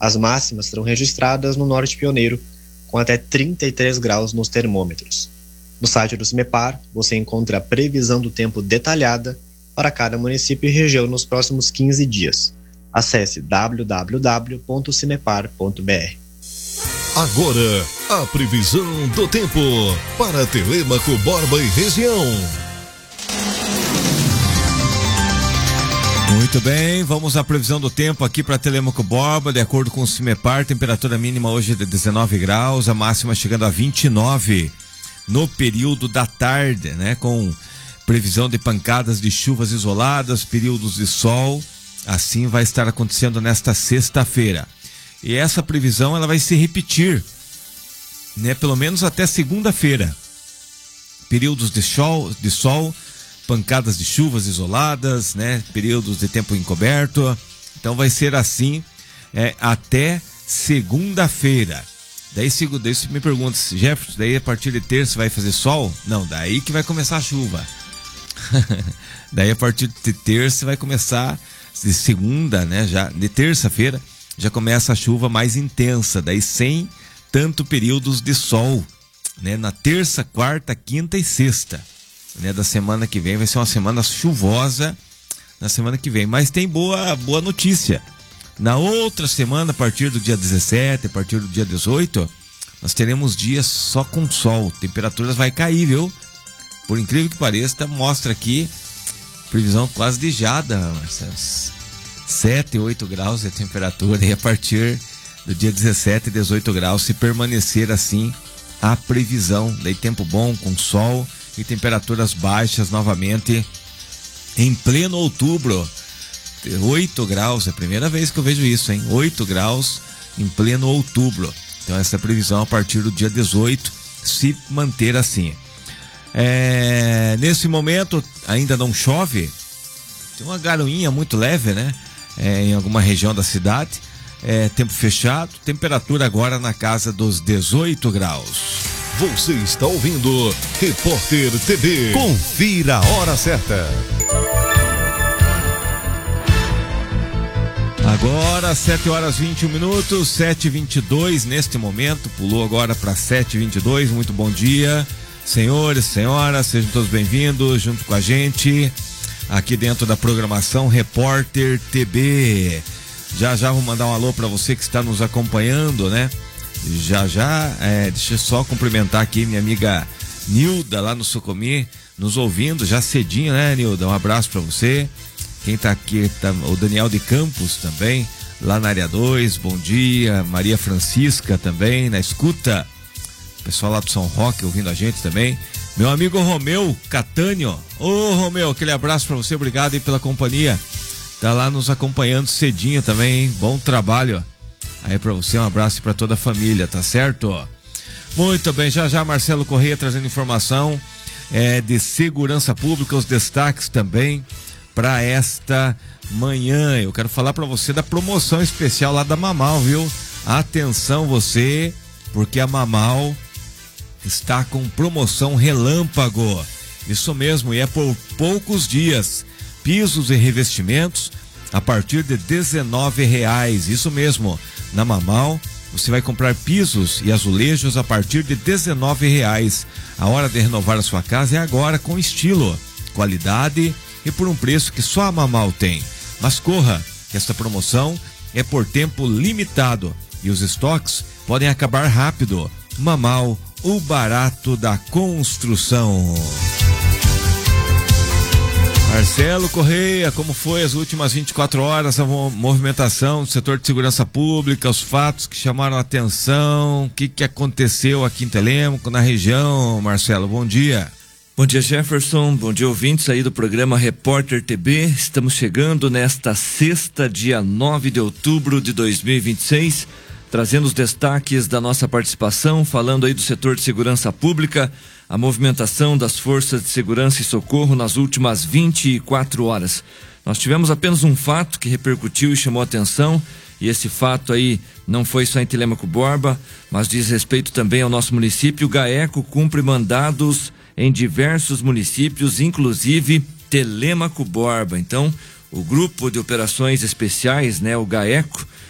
As máximas serão registradas no Norte Pioneiro, com até 33 graus nos termômetros. No site do CIMEPAR, você encontra a previsão do tempo detalhada para cada município e região nos próximos 15 dias. Acesse www.cimepar.br. Agora, a previsão do tempo para Telêmaco, Borba e região. Muito bem, vamos à previsão do tempo aqui para Telêmaco Borba. De acordo com o CIMEPAR, temperatura mínima hoje de 19 graus, a máxima chegando a 29 no período da tarde, né? Com previsão de pancadas de chuvas isoladas, períodos de sol. Assim vai estar acontecendo nesta sexta-feira. E essa previsão ela vai se repetir, né? Pelo menos até segunda-feira. Períodos de sol, pancadas de chuvas isoladas, né? Períodos de tempo encoberto. Então vai ser assim até segunda-feira. Daí você me pergunta, Jefferson, daí a partir de terça vai fazer sol? Não, daí que vai começar a chuva. Daí a partir de terça vai começar, de segunda, né? Já de terça-feira já começa a chuva mais intensa, daí sem tanto períodos de sol, né? Na terça, quarta, quinta e sexta, né? Da semana que vem vai ser uma semana chuvosa na semana que vem, mas tem boa notícia. Na outra semana, a partir do dia 17, a partir do dia 18, nós teremos dias só com sol, temperaturas vai cair, viu? Por incrível que pareça, mostra aqui previsão quase de geada, 7, 8 graus de temperatura, e a partir do dia 17 e 18 graus, se permanecer assim a previsão, daí tempo bom, com sol e temperaturas baixas novamente em pleno outubro. 8 graus, é a primeira vez que eu vejo isso, hein? 8 graus em pleno outubro. Então essa previsão a partir do dia 18, se manter assim. Nesse momento ainda não chove, tem uma garoinha muito leve, né? Em alguma região da cidade, tempo fechado, temperatura agora na casa dos 18 graus. Você está ouvindo Repórter TV. Confira a hora certa. Agora 7 horas 21 minutos, 7h22 neste momento, pulou agora para 7h22, muito bom dia, senhores, senhoras, sejam todos bem-vindos junto com a gente, aqui dentro da programação Repórter TV. Já vou mandar um alô para você que está nos acompanhando, né? Deixa eu só cumprimentar aqui minha amiga Nilda lá no Sucomi, nos ouvindo já cedinho, né, Nilda? Um abraço para você. Quem tá aqui, o Daniel de Campos também, lá na área 2, bom dia. Maria Francisca também, na escuta. Pessoal lá do São Roque ouvindo a gente também. Meu amigo Romeu Catânio. Ô Romeu, aquele abraço pra você, obrigado aí pela companhia. Tá lá nos acompanhando cedinho também, hein? Bom trabalho. Aí pra você, um abraço pra toda a família, tá certo? Muito bem, já Marcelo Correia trazendo informação de segurança pública, os destaques também para esta manhã. Eu quero falar para você da promoção especial lá da Mamal, viu? Atenção você, porque a Mamal está com promoção relâmpago. Isso mesmo, e é por poucos dias. Pisos e revestimentos a partir de R$19. Isso mesmo, na Mamal você vai comprar pisos e azulejos a partir de R$19. A hora de renovar a sua casa é agora, com estilo, qualidade e por um preço que só a Mamal tem. Mas corra, que esta promoção é por tempo limitado e os estoques podem acabar rápido. Mamal, o barato da construção. Marcelo Correia, como foi as últimas 24 horas a movimentação do setor de segurança pública, os fatos que chamaram a atenção, o que aconteceu aqui em Telêmaco, na região? Marcelo, bom dia. Bom dia, Jefferson, bom dia, ouvintes aí do programa Repórter TV. Estamos chegando nesta sexta, dia 9 de outubro de 2026, trazendo os destaques da nossa participação, falando aí do setor de segurança pública, a movimentação das forças de segurança e socorro nas últimas 24 horas. Nós tivemos apenas um fato que repercutiu e chamou a atenção, e esse fato aí não foi só em Telêmaco Borba, mas diz respeito também ao nosso município. O GAECO cumpre mandados em diversos municípios, inclusive Telêmaco Borba. Então, o Grupo de Operações Especiais, né, o GAECO,